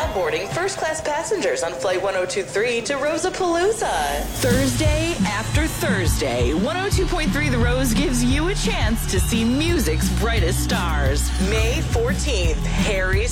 now boarding first-class passengers on Flight 1023 to Rosapalooza. Thursday after Thursday, 102.3 The Rose gives you a chance to see music's brightest stars. May 14th, Harry's